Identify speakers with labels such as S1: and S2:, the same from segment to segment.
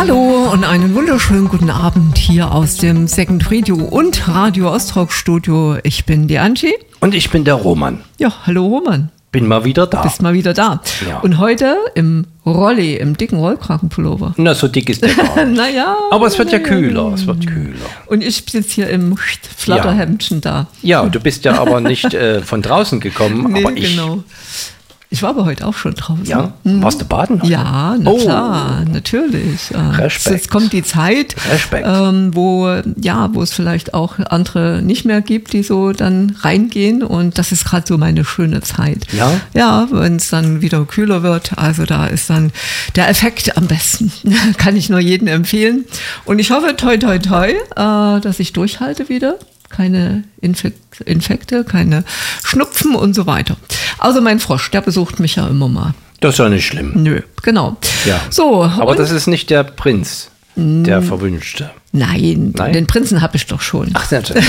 S1: Hallo und einen wunderschönen guten Abend hier aus dem Second Radio und Radio Ostrock Studio. Ich bin die Angie.
S2: Und ich bin der Roman.
S1: Ja, hallo Roman.
S2: Bin mal wieder da.
S1: Bist mal wieder da. Ja. Und heute im Rolli, im dicken Rollkragenpullover.
S2: Na, so dick ist der gar nicht.
S1: Naja.
S2: Aber es wird ja kühler, es wird kühler.
S1: Und ich sitze hier im Flatterhemdchen da.
S2: Ja, du bist ja aber nicht von draußen gekommen,
S1: nee,
S2: aber ich...
S1: Genau. Ich war aber heute auch schon draußen.
S2: Ja? Warst du baden?
S1: Ja, na klar, natürlich.
S2: Respekt.
S1: Jetzt kommt die Zeit, wo es vielleicht auch andere nicht mehr gibt, die so dann reingehen. Und das ist gerade so meine schöne Zeit.
S2: Ja?
S1: Ja, wenn es dann wieder kühler wird. Also da ist dann der Effekt am besten. Kann ich nur jedem empfehlen. Und ich hoffe, toi, toi, toi, dass ich durchhalte wieder. Keine Infekte, keine Schnupfen und so weiter. Also mein Frosch, der besucht mich ja immer mal.
S2: Das ist ja nicht schlimm.
S1: Nö, genau.
S2: Ja.
S1: So,
S2: aber das ist nicht der Prinz, der Verwünschte.
S1: Nein, den Prinzen habe ich doch schon.
S2: Ach, natürlich.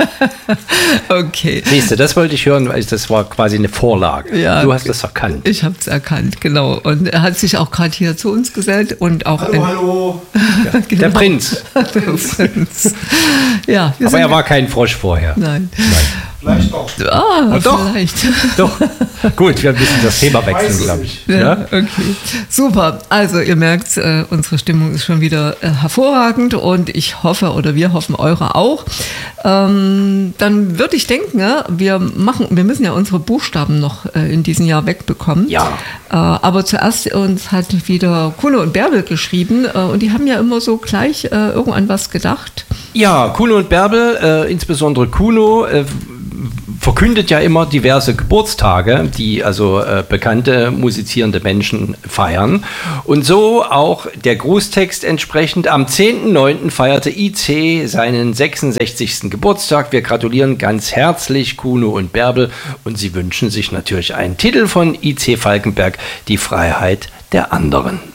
S1: Okay.
S2: Siehst du, das wollte ich hören, weil das war quasi eine Vorlage.
S1: Ja,
S2: du hast das erkannt.
S1: Ich habe es erkannt, genau. Und er hat sich auch gerade hier zu uns gesellt und auch
S3: Hallo.
S2: Ja, genau. Der Prinz.
S1: Der Prinz. Ja,
S2: aber er war kein Frosch vorher.
S1: Nein.
S3: Vielleicht doch.
S2: Doch.
S1: Vielleicht.
S2: Doch. Gut, wir müssen das Thema wechseln, glaube ich.
S1: Ja, okay. Super. Also ihr merkt, unsere Stimmung ist schon wieder hervorragend und ich hoffe oder wir hoffen eure auch. Dann würde ich denken, wir müssen ja unsere Buchstaben noch in diesem Jahr wegbekommen.
S2: Ja.
S1: Aber zuerst uns hat wieder Kuno und Bärbel geschrieben und die haben ja immer so gleich irgendwann was gedacht.
S2: Ja, Kuno und Bärbel, insbesondere Kuno, verkündet ja immer diverse Geburtstage, die also bekannte musizierende Menschen feiern. Und so auch der Grußtext entsprechend. Am 10.09. feierte IC seinen 66. Geburtstag. Wir gratulieren ganz herzlich Kuno und Bärbel und sie wünschen sich natürlich einen Titel von IC Falkenberg, Die Freiheit der anderen.